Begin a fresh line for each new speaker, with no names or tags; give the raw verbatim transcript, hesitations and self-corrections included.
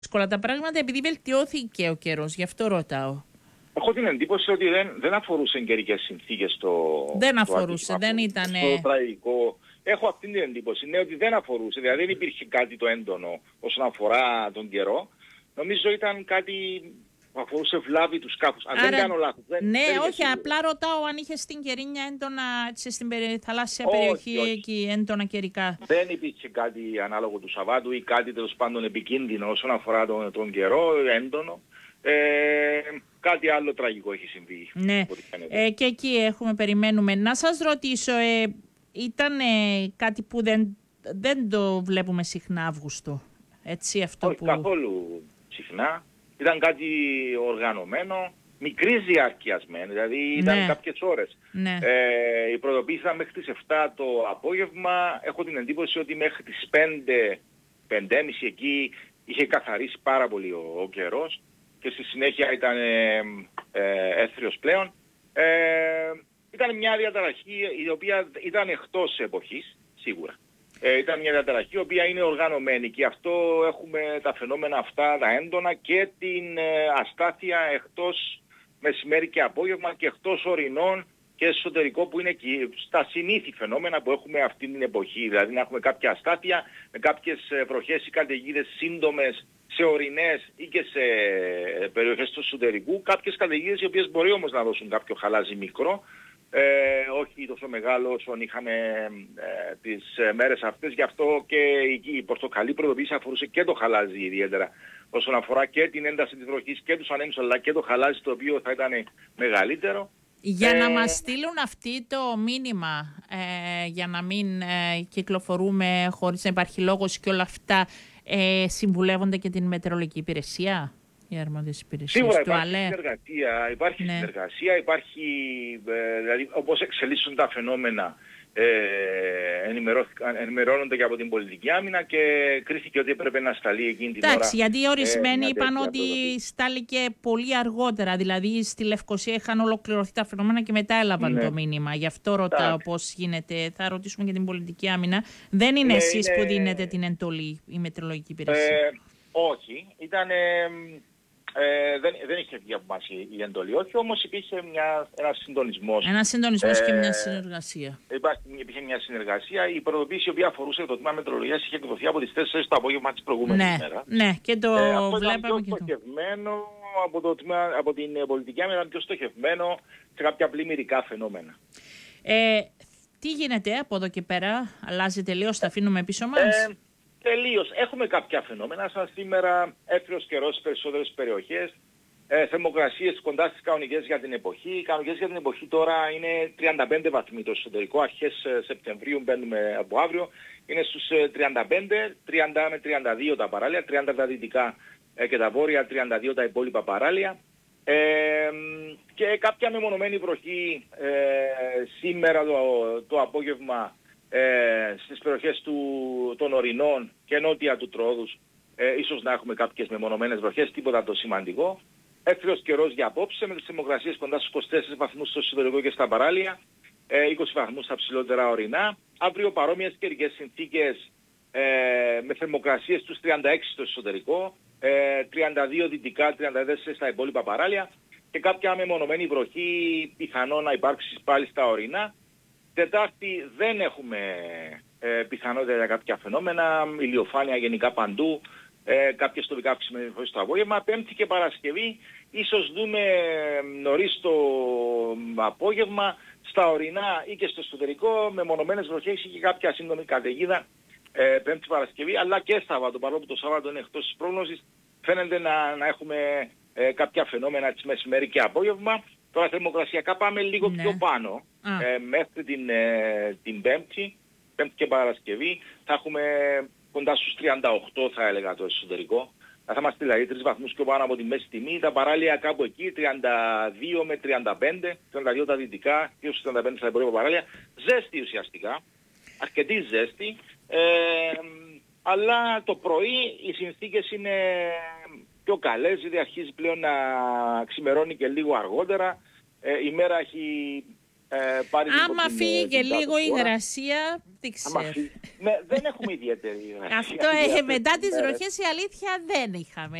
δύσκολα τα πράγματα επειδή βελτιώθηκε ο καιρός, γι' αυτό ρωτάω.
Έχω την εντύπωση ότι δεν, δεν αφορούσε καιρικές συνθήκες το
Δεν αφορούσε, δεν ήταν...
το τραγικό. Έχω αυτή την εντύπωση, ναι, ότι δεν αφορούσε, δηλαδή δεν υπήρχε κάτι το έντονο όσον αφορά τον καιρό. Νομίζω ήταν κάτι που αφορούσε βλάβη του σκάφους. Αν Άρα, δεν κάνω λάθος. Δεν,
ναι,
δεν
όχι,
σίγουρο.
απλά ρωτάω αν είχε στην Κερίνια έντονα, έτσι, στην περι, θαλάσσια
όχι,
περιοχή
όχι.
εκεί έντονα καιρικά.
Δεν υπήρχε κάτι ανάλογο του Σαββάτου ή κάτι τέλος πάντων επικίνδυνο όσον αφορά τον, τον καιρό, έντονο. Ε, κάτι άλλο τραγικό έχει συμβεί.
Ναι, ε, και εκεί έχουμε, περιμένουμε. Να σας ρωτήσω, ε, ήταν ε, κάτι που δεν, δεν το βλέπουμε συχνά Αύγουστο, έτσι αυτό
όχι,
που...
καθόλου συχνά. Ήταν κάτι οργανωμένο, μικρής διάρκειας μεν, δηλαδή ήταν
ναι.
κάποιες ώρες.
Ναι.
Ε, η προειδοποίηση ήταν μέχρι τις εφτά το απόγευμα. Έχω την εντύπωση ότι μέχρι τις πέντε, πέντε και μισή εκεί είχε καθαρίσει πάρα πολύ ο, ο καιρός και στη συνέχεια ήταν ε, ε, έθριος πλέον. Ε, ήταν μια διαταραχή η οποία ήταν εκτός εποχής, σίγουρα. Ε, ήταν μια διαταραχή η οποία είναι οργανωμένη και αυτό έχουμε τα φαινόμενα αυτά, τα έντονα και την ε, αστάθεια εκτός μεσημέρι και απόγευμα και εκτός ορεινών και εσωτερικό που είναι και στα συνήθη φαινόμενα που έχουμε αυτή την εποχή. Δηλαδή να έχουμε κάποια αστάθεια με κάποιες βροχές ή καταιγίδες σύντομες σε ορεινές ή και σε περιοχές του εσωτερικού. Κάποιες καταιγίδες οι οποίες μπορεί όμως να δώσουν κάποιο χαλάζι μικρό. Ε, όχι τόσο μεγάλο όσον είχαμε ε, τις ε, μέρες αυτές. Γι' αυτό και η, η πορτοκαλί προειδοποίηση αφορούσε και το χαλάζι ιδιαίτερα όσον αφορά και την ένταση της βροχής και τους ανέμους αλλά και το χαλάζι το οποίο θα ήταν μεγαλύτερο.
Για
ε,
να μας στείλουν αυτή το μήνυμα ε, για να μην ε, κυκλοφορούμε χωρίς να υπάρχει λόγος και όλα αυτά, ε, συμβουλεύονται και την μετεωρολογική υπηρεσία?
Σίγουρα υπάρχει συνεργασία, υπάρχει,
ναι.
συνεργασία, υπάρχει, ε, δηλαδή όπως εξελίσσουν τα φαινόμενα ε, ενημερώνονται και από την πολιτική άμυνα και κρίθηκε ότι έπρεπε να σταλεί εκείνη την ώρα.
Εντάξει, γιατί ορισμένοι ε, είπαν ότι
προδοτή.
στάληκε πολύ αργότερα, δηλαδή στη Λευκοσία είχαν ολοκληρωθεί τα φαινόμενα και μετά έλαβαν ναι. το μήνυμα. Γι' αυτό ρωτάω Εντάξει. πώς γίνεται, θα ρωτήσουμε και την πολιτική άμυνα. Δεν είναι ναι, εσείς είναι... που δίνετε την εντολή, η μετεωρολογική υπηρεσία?
Ε, όχι, ήταν... Ε, δεν, δεν είχε βγει από μας η, η εντολή, όχι, όμως υπήρχε μια, ένας συντονισμός.
Ένας συντονισμός ε, και μια συνεργασία.
Υπάρχει, υπήρχε μια συνεργασία. Η προειδοποίηση η οποία αφορούσε το τμήμα μετεωρολογίας είχε εκδοθεί από τις τέσσερις το απόγευμα της προηγούμενης
ναι,
ημέρας.
Ναι, και το
ε, αυτό
βλέπαμε
ήταν
και
πιο στοχευμένο από, το τμήμα, από την πολιτική άμυνα, πιο στοχευμένο σε κάποια πλημμυρικά φαινόμενα.
Ε, τι γίνεται από εδώ και πέρα, αλλάζει τελείως, τα αφήνουμε πίσω μας?
Ε, Τελείως. Έχουμε κάποια φαινόμενα, σαν σήμερα έθριος καιρός στις περισσότερες περιοχές, ε, θερμοκρασίες κοντά στις κανονικές για την εποχή. Οι κανονικές για την εποχή τώρα είναι τριάντα πέντε βαθμοί το εσωτερικό, αρχές ε, Σεπτεμβρίου μπαίνουμε από αύριο, είναι στους ε, τριάντα πέντε, τριάντα με τριάντα δύο τα παράλια, τριάντα τα δυτικά ε, και τα βόρεια, τριάντα δύο τα υπόλοιπα παράλια. Ε, και κάποια μεμονωμένη βροχή ε, σήμερα το, το απόγευμα Ε, στις περιοχές του, των ορεινών και νότια του Τρόδους ε, ίσως να έχουμε κάποιες μεμονωμένες βροχές, τίποτα το σημαντικό. Έθριος καιρός για απόψε με τις θερμοκρασίες κοντά στους είκοσι τέσσερις βαθμούς στο εσωτερικό και στα παράλια, ε, είκοσι βαθμούς στα ψηλότερα ορεινά. Αύριο παρόμοιες καιρικές συνθήκες ε, με θερμοκρασίες στους τριάντα έξι στο εσωτερικό, ε, τριάντα δύο δυτικά, τριάντα τέσσερα στα υπόλοιπα παράλια και κάποια μεμονωμένη βροχή πιθανό να υπάρξει πάλι στα ορεινά. Τετάρτη δεν έχουμε ε, πιθανότητα για κάποια φαινόμενα, ηλιοφάνεια γενικά παντού, ε, κάποιες τοπικά αυξημένες βροχές το απόγευμα. Πέμπτη και Παρασκευή ίσως δούμε νωρίς το απόγευμα στα ορεινά ή και στο εσωτερικό με μονομένες βροχές ή και κάποια σύντομη καταιγίδα ε, Πέμπτη Παρασκευή, αλλά και Σάββατο, παρόλο που το Σάββατο είναι εκτός της πρόγνωσης, φαίνεται να, να έχουμε ε, κάποια φαινόμενα της μεσημέρι και απόγευμα. Τώρα θερμοκρασιακά πάμε λίγο ναι. πιο πάνω, ε, μέχρι την, ε, την Πέμπτη, Πέμπτη και Παρασκευή, θα έχουμε κοντά στους τριάντα οκτώ θα έλεγα το εσωτερικό. Θα είμαστε δηλαδή τρεις βαθμούς πιο πάνω από τη μέση τιμή, τα παράλια κάπου εκεί, τριάντα δύο με τριάντα πέντε, τριάντα δύο τα δυτικά, και στους τριάντα πέντε στα υπόλοιπα παράλια. Ζέστη ουσιαστικά, αρκετή ζέστη, ε, αλλά το πρωί οι συνθήκες είναι πιο καλές, γιατί αρχίζει πλέον να ξημερώνει και λίγο αργότερα. Ε, η μέρα έχει Ε,
άμα
την,
φύγει και
την
λίγο η
χώρα.
υγρασία, δεν ξέρω.
Ναι, δεν έχουμε ιδιαίτερη υγρασία.
Αυτό ε, μετά τις βροχές η αλήθεια δεν είχαμε.